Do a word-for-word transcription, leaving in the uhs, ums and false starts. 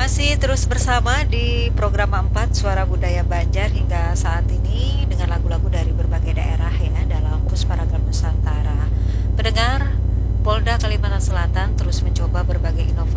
masih terus bersama di program empat Suara Budaya Banjar hingga saat ini dengan lagu-lagu dari berbagai daerah ya dalam Pusparagam Nusantara. Pendengar, Polda Kalimantan Selatan terus mencoba berbagai inovasi